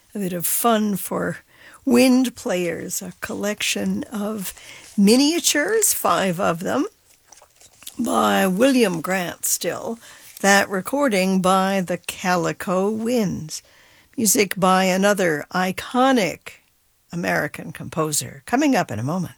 a bit of fun for wind players, a collection of miniatures, 5 of them, by William Grant Still. That recording by the Calico Winds. Music by another iconic American composer. Coming up in a moment.